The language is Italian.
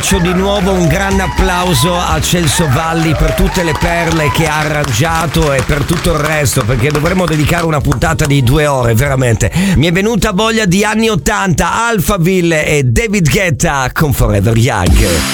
lascio di nuovo un grande applauso a Celso Valli per tutte le perle che ha arrangiato e per tutto il resto, perché dovremmo dedicare una puntata di 2 ore, veramente. Mi è venuta voglia di anni 80, Alphaville e David Guetta con Forever Young.